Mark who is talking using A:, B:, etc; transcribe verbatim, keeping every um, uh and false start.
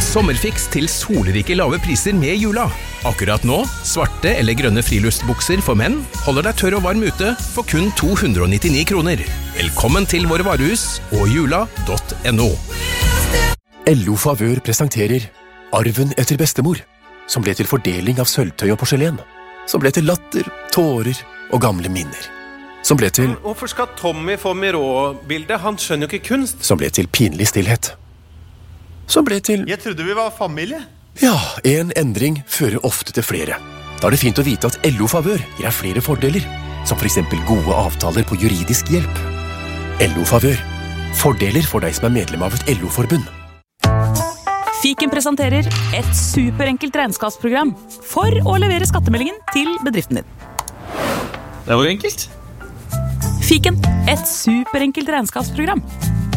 A: sommerfiks til solrike lave priser med jula. Akkurat nå, svarte eller grønne friluftsbukser for menn holder deg tørr og varm ute for kun to hundre og nittini kroner. Velkommen til våre varehus og jula punktum no.
B: L O Favør presenterer Arven etter bestemor, som ble til fordeling av sølvtøy og porselen, som ble til latter, tårer og gamle minner, som ble til...
C: Hvorfor skal Tommy få Miró-bildet? Han skjønner jo ikke kunst.
B: Som ble til pinlig stillhet. Som ble til...
D: Jeg trodde vi var familie.
B: Ja, en endring fører ofte til flere. Da er det fint å vite at L O Favør gir deg flere fordeler, som for eksempel gode avtaler på juridisk hjelp. L O Favør. Fordeler for deg som er medlem av et L O-forbund.
E: Fiken presenterer et superenkelt regnskapsprogram for å levere skattemeldingen til bedriften din.
D: Det var enkelt.
E: Fiken, et superenkelt regnskapsprogram.